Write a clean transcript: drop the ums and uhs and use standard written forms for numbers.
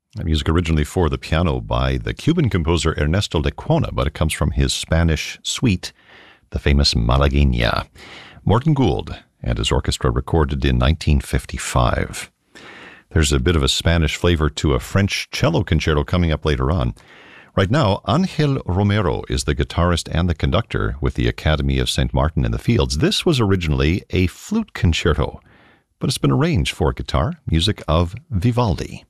Music originally for the piano by the Cuban composer Ernesto Lecuona, but it comes from his Spanish suite, the famous Malagueña. Morton Gould and his orchestra recorded in 1955. There's a bit of a Spanish flavor to a French cello concerto coming up later on. Right now, Angel Romero is the guitarist and the conductor with the Academy of St. Martin in the Fields. This was originally a flute concerto, but it's been arranged for guitar, music of Vivaldi.